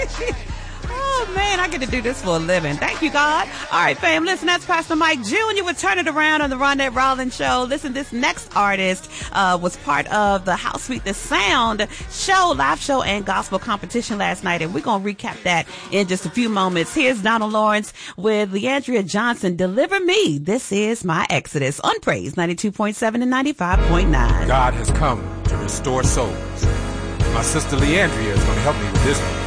Oh, man, I get to do this for a living. Thank you, God. All right, fam, listen, that's Pastor Mike Jr. with Turn It Around on the Rondette Rollins Show. Listen, this next artist was part of the How Sweet the Sound show, live show, and gospel competition last night, and we're going to recap that in just a few moments. Here's Donald Lawrence with Leandria Johnson, Deliver Me. This is My Exodus on Praise 92.7 and 95.9. God has come to restore souls. My sister Leandria is going to help me with this one.